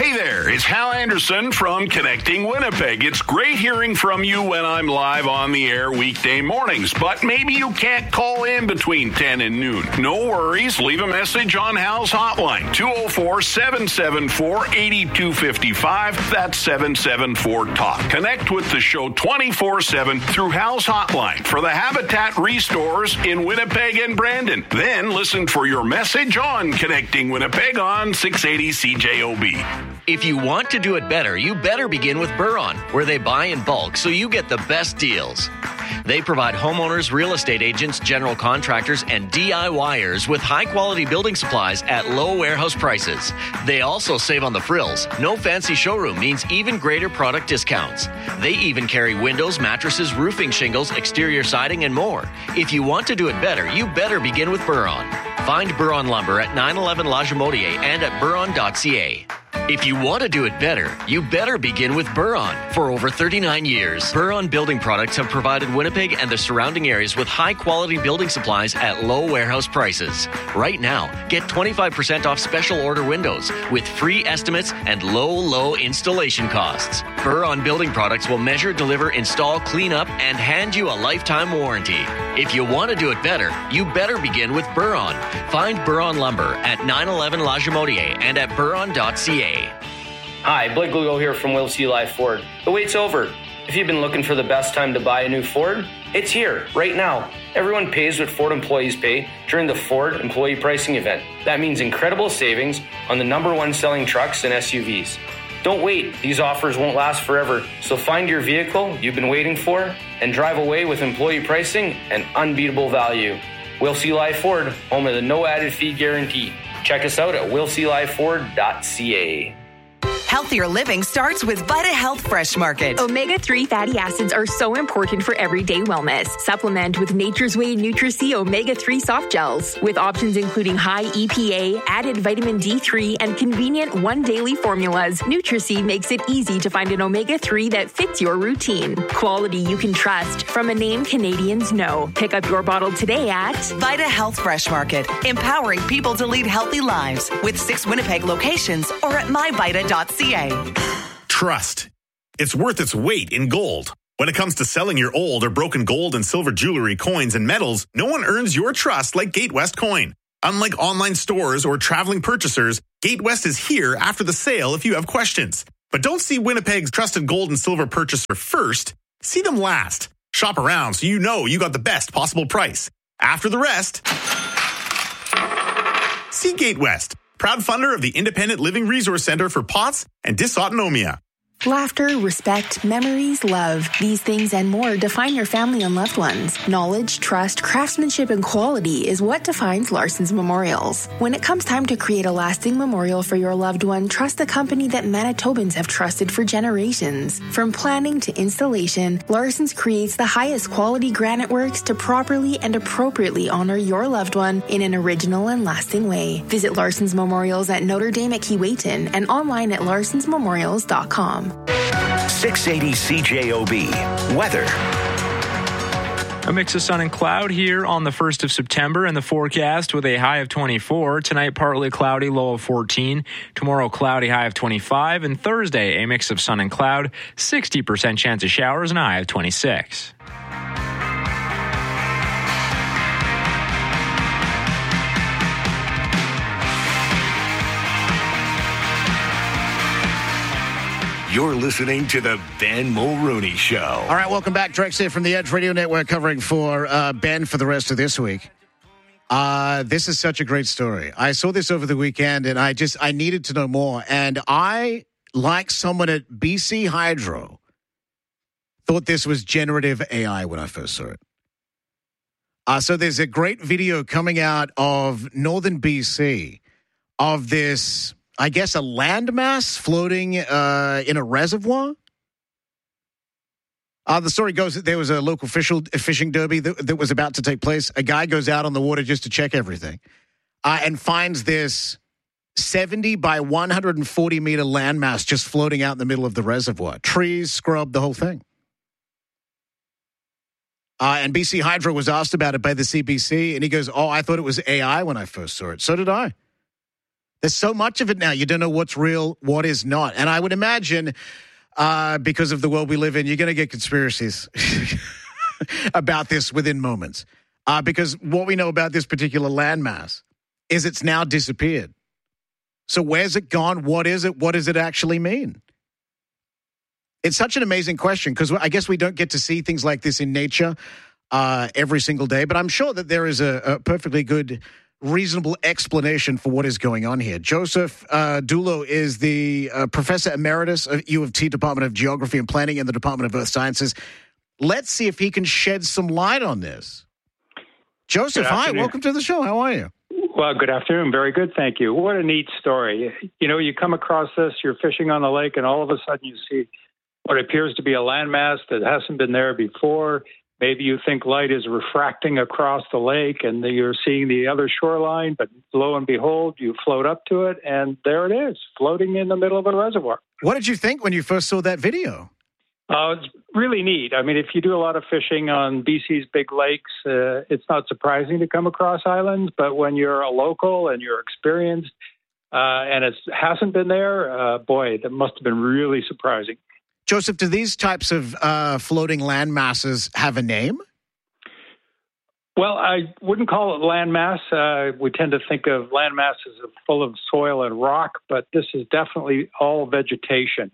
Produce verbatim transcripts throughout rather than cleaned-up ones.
Hey there, it's Hal Anderson from Connecting Winnipeg. It's great hearing from you when I'm live on the air weekday mornings, but maybe you can't call in between ten and noon. No worries, leave a message on Hal's hotline, two oh four, seven seven four, eight two five five. That's seven seven four, talk. Connect with the show twenty-four seven through Hal's hotline for the Habitat Restores in Winnipeg and Brandon. Then listen for your message on Connecting Winnipeg on six eighty C J O B. If you want to do it better, you better begin with Buron, where they buy in bulk so you get the best deals. They provide homeowners, real estate agents, general contractors, and DIYers with high-quality building supplies at low warehouse prices. They also save on the frills. No fancy showroom means even greater product discounts. They even carry windows, mattresses, roofing shingles, exterior siding, and more. If you want to do it better, you better begin with Buron. Find Buron Lumber at nine eleven La Jamotier and at buron dot c a. If you want to do it better, you better begin with Buron. For over thirty-nine years, Buron Building Products have provided Winnipeg and the surrounding areas with high-quality building supplies at low warehouse prices. Right now, get twenty-five percent off special order windows with free estimates and low, low installation costs. Buron Building Products will measure, deliver, install, clean up, and hand you a lifetime warranty. If you want to do it better, you better begin with Buron. Find Buron Lumber at nine eleven La Jamotier and at buron dot c a. Hi, Blake Lugo here from Will C. Live Ford. The wait's over. If you've been looking for the best time to buy a new Ford, it's here, right now. Everyone pays what Ford employees pay during the Ford Employee Pricing Event. That means incredible savings on the number one selling trucks and S U Vs. Don't wait. These offers won't last forever. So find your vehicle you've been waiting for and drive away with employee pricing and unbeatable value. Will C. Live Ford, home of the no added fee guarantee. Check us out at will c live ford dot c a. Healthier living starts with Vita Health Fresh Market. omega three fatty acids are so important for everyday wellness. Supplement with Nature's Way Nutri-C omega three soft gels with options including high E P A, added vitamin D three, and convenient one daily formulas. Nutri-C makes it easy to find an omega three that fits your routine. Quality you can trust from a name Canadians know. Pick up your bottle today at Vita Health Fresh Market, empowering people to lead healthy lives with six Winnipeg locations or at my vita dot c a. Trust. It's worth its weight in gold. When it comes to selling your old or broken gold and silver jewelry, coins, and metals, no one earns your trust like Gatewest Coin. Unlike online stores or traveling purchasers, Gatewest is here after the sale if you have questions. But don't see Winnipeg's trusted gold and silver purchaser first. See them last. Shop around so you know you got the best possible price. After the rest, see Gatewest, proud funder of the Independent Living Resource Center for P O T S and Dysautonomia. Laughter, respect, memories, love. These things and more define your family and loved ones. Knowledge, trust, craftsmanship, and quality is what defines Larson's Memorials. When it comes time to create a lasting memorial for your loved one, trust the company that Manitobans have trusted for generations. From planning to installation, Larson's creates the highest quality granite works to properly and appropriately honor your loved one in an original and lasting way. Visit Larson's Memorials at Notre Dame at Keewatin and online at larsons memorials dot com. six eighty C J O B. Weather. A mix of sun and cloud here on the first of September and the forecast with a high of twenty-four. Tonight, partly cloudy, low of fourteen. Tomorrow, cloudy, high of twenty-five. And Thursday, a mix of sun and cloud, sixty percent chance of showers and a high of twenty-six. You're listening to the Ben Mulrooney Show. All right, welcome back. Drex here from the Edge Radio Network covering for uh, Ben for the rest of this week. Uh, this is such a great story. I saw this over the weekend, and I just, I needed to know more. And I, like someone at B C Hydro, thought this was generative A I when I first saw it. Uh, so there's a great video coming out of northern B C of this, I guess, a landmass floating uh, in a reservoir. Uh, the story goes that there was a local official, a fishing derby that, that was about to take place. A guy goes out on the water just to check everything uh, and finds this seventy by one hundred forty meter landmass just floating out in the middle of the reservoir. Trees, scrub, the whole thing. Uh, and B C Hydro was asked about it by the C B C, and he goes, oh, I thought it was A I when I first saw it. So did I. There's so much of it now. You don't know what's real, what is not. And I would imagine, uh, because of the world we live in, you're going to get conspiracies about this within moments. Uh, because what we know about this particular landmass is it's now disappeared. So where's it gone? What is it? What does it actually mean? It's such an amazing question because I guess we don't get to see things like this in nature uh, every single day. But I'm sure that there is a, a perfectly good, reasonable explanation for what is going on here. Joseph uh, Dulo is the uh, Professor Emeritus of U of T Department of Geography and Planning in the Department of Earth Sciences. Let's see if he can shed some light on this. Joseph, hi, welcome to the show. How are you? Well, good afternoon. Very good, thank you. What a neat story. You know, you come across this, you're fishing on the lake, and all of a sudden you see what appears to be a landmass that hasn't been there before. Maybe you think light is refracting across the lake and you're seeing the other shoreline, but lo and behold, you float up to it, and there it is, floating in the middle of a reservoir. What did you think when you first saw that video? Uh, it's really neat. I mean, if you do a lot of fishing on B C's big lakes, uh, it's not surprising to come across islands, but when you're a local and you're experienced uh, and it hasn't been there, uh, boy, that must have been really surprising. Joseph, do these types of uh, floating land masses have a name? Well, I wouldn't call it landmass. Uh, we tend to think of land masses full of soil and rock, but this is definitely all vegetation.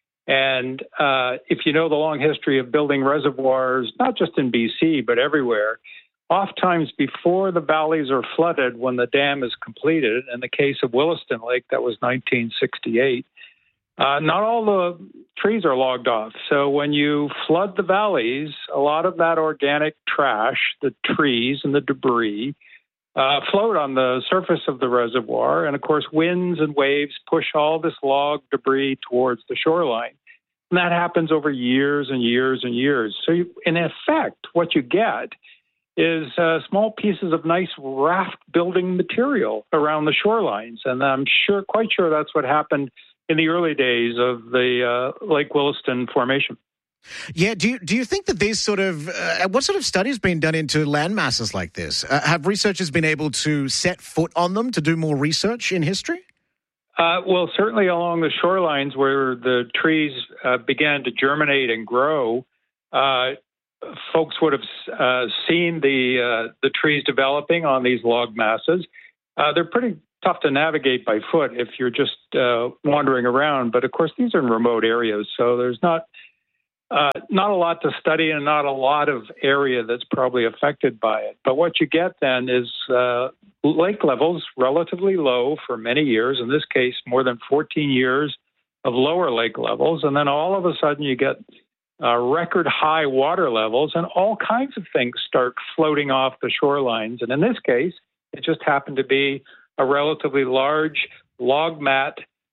And uh, if you know the long history of building reservoirs, not just in B C, but everywhere, oftentimes before the valleys are flooded, when the dam is completed, in the case of Williston Lake, that was nineteen sixty-eight, Uh, not all the trees are logged off. So when you flood the valleys, a lot of that organic trash, the trees and the debris, uh, float on the surface of the reservoir. And of course, winds and waves push all this log debris towards the shoreline. And that happens over years and years and years. So you, in effect, what you get is uh, small pieces of nice raft building material around the shorelines. And I'm sure, quite sure that's what happened in the early days of the uh, Lake Williston formation. Yeah, do you, do you think that these sort of, uh, what sort of studies been done into land masses like this? Uh, have researchers been able to set foot on them to do more research in history? Uh, well, certainly along the shorelines where the trees uh, began to germinate and grow, uh, folks would have uh, seen the, uh, the trees developing on these log masses. Uh, they're pretty tough to navigate by foot if you're just uh, wandering around. But of course, these are in remote areas, so there's not uh, not a lot to study and not a lot of area that's probably affected by it. But what you get then is uh, lake levels relatively low for many years. In this case, more than fourteen years of lower lake levels, and then all of a sudden you get uh, record high water levels, and all kinds of things start floating off the shorelines. And in this case, it just happened to be a relatively large log mat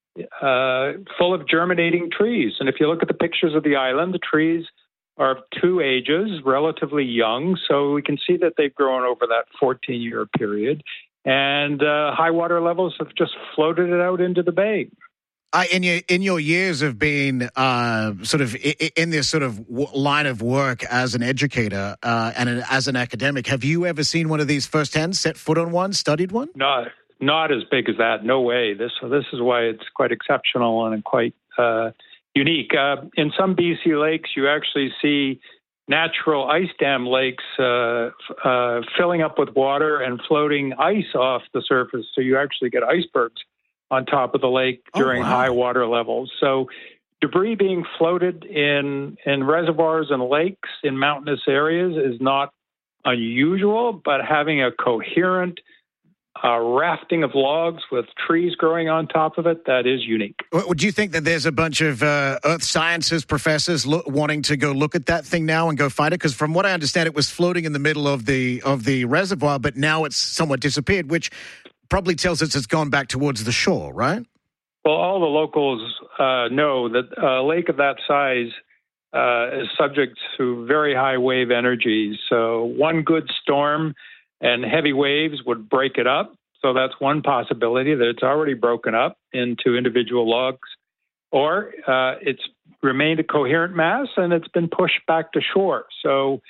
uh, full of germinating trees. And if you look at the pictures of the island, the trees are of two ages, relatively young. So we can see that they've grown over that fourteen-year period. And uh, high water levels have just floated it out into the bay. I, in your in your years of being uh, sort of in, in this sort of w- line of work as an educator uh, and an, as an academic, have you ever seen one of these firsthand, set foot on one, studied one? No. Not as big as that. No way. This so this is why it's quite exceptional and quite uh, unique. Uh, in some B C lakes, you actually see natural ice dam lakes uh, uh, filling up with water and floating ice off the surface. So you actually get icebergs on top of the lake during oh, wow. high water levels. So debris being floated in in reservoirs and lakes in mountainous areas is not unusual, but having a coherent Uh, rafting of logs with trees growing on top of it, that is unique. Do you think that there's a bunch of uh, earth sciences professors lo- wanting to go look at that thing now and go find it? Because from what I understand, it was floating in the middle of the of the reservoir, but now it's somewhat disappeared, which probably tells us it's gone back towards the shore, right? Well, all the locals uh, know that a lake of that size uh, is subject to very high wave energies. So one good storm and heavy waves would break it up. So that's one possibility, that it's already broken up into individual logs. Or uh, it's remained a coherent mass and it's been pushed back to shore. So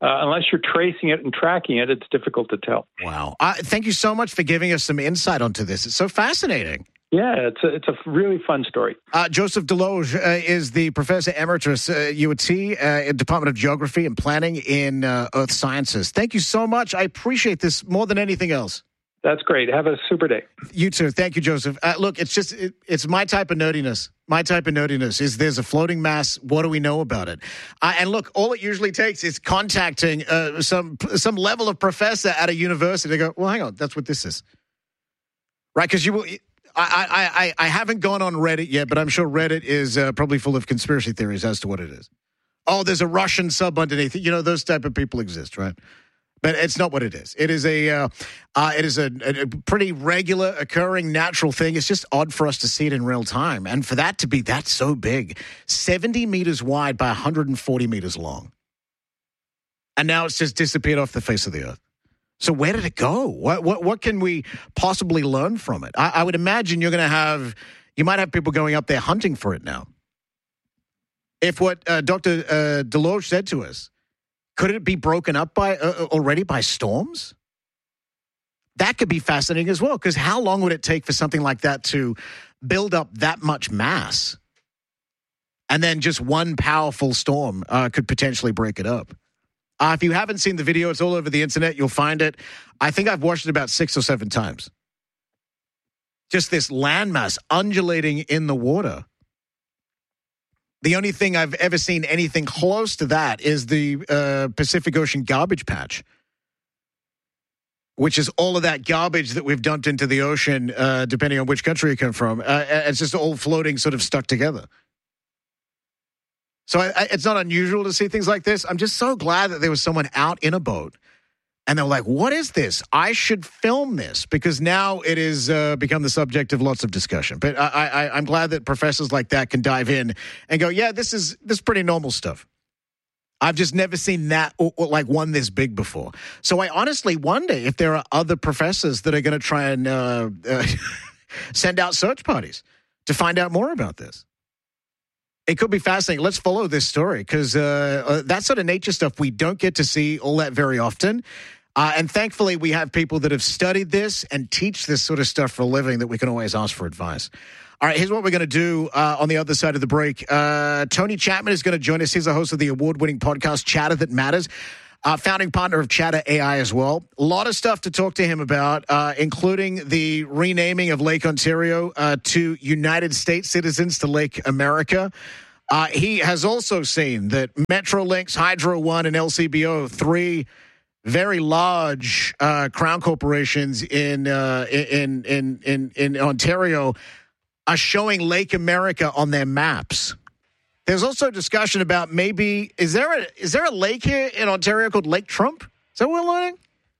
uh, unless you're tracing it and tracking it, it's difficult to tell. Wow. Uh, thank you so much for giving us some insight onto this. It's so fascinating. Yeah, it's a, it's a really fun story. Uh, Joseph Deloge uh, is the Professor Emeritus at uh, U T uh, in Department of Geography and Planning in uh, Earth Sciences. Thank you so much. I appreciate this more than anything else. That's great. Have a super day. You too. Thank you, Joseph. Uh, look, it's just, it, it's my type of nerdiness. My type of nerdiness is there's a floating mass. What do we know about it? Uh, and look, all it usually takes is contacting uh, some some level of professor at a university. They go, well, hang on, that's what this is. Right? Because you will... I, I, I haven't gone on Reddit yet, but I'm sure Reddit is uh, probably full of conspiracy theories as to what it is. Oh, there's a Russian sub underneath. You know, those type of people exist, right? But it's not what it is. It is a, uh, uh, it is a, a pretty regular occurring natural thing. It's just odd for us to see it in real time. And for that to be that so big, seventy meters wide by one hundred forty meters long. And now it's just disappeared off the face of the earth. So where did it go? What what what can we possibly learn from it? I, I would imagine you're going to have, you might have people going up there hunting for it now. If what uh, Doctor Uh, Deloge said to us, could it be broken up by uh, already by storms? That could be fascinating as well, because how long would it take for something like that to build up that much mass? And then just one powerful storm uh, could potentially break it up. Uh, if you haven't seen the video, it's all over the internet. You'll find it. I think I've watched it about six or seven times. Just this landmass undulating in the water. The only thing I've ever seen anything close to that is the uh, Pacific Ocean garbage patch, which is all of that garbage that we've dumped into the ocean, uh, depending on which country you come from. Uh, it's just all floating, sort of stuck together. So I, I, it's not unusual to see things like this. I'm just so glad that there was someone out in a boat and they were like, what is this? I should film this, because now it has uh, become the subject of lots of discussion. But I, I, I'm glad that professors like that can dive in and go, yeah, this is this is pretty normal stuff. I've just never seen that or, or like one this big before. So I honestly wonder if there are other professors that are going to try and uh, uh, send out search parties to find out more about this. It could be fascinating. Let's follow this story, because uh, uh, that sort of nature stuff we don't get to see all that very often. Uh, and thankfully, we have people that have studied this and teach this sort of stuff for a living that we can always ask for advice. All right, here's what we're going to do uh, on the other side of the break. Uh, Tony Chapman is going to join us. He's the host of the award-winning podcast, Chatter That Matters. Uh, founding partner of Chatter A I as well. A lot of stuff to talk to him about, uh, including the renaming of Lake Ontario uh, to United States citizens to Lake America. Uh, he has also seen that Metrolinx, Hydro One, and L C B O, three very large uh, crown corporations in, uh, in in in in Ontario, are showing Lake America on their maps. There's also discussion about maybe, is there a is there a lake here in Ontario called Lake Trump? Is that what we're learning?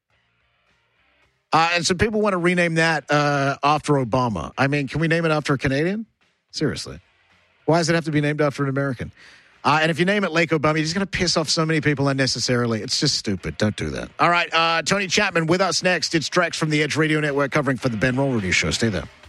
Uh, and some people want to rename that uh, after Obama. I mean, can we name it after a Canadian? Seriously. Why does it have to be named after an American? Uh, and if you name it Lake Obama, you're just going to piss off so many people unnecessarily. It's just stupid. Don't do that. All right, uh, Tony Chapman with us next. It's Drex from the Edge Radio Network covering for the Ben Roll Radio Show. Stay there.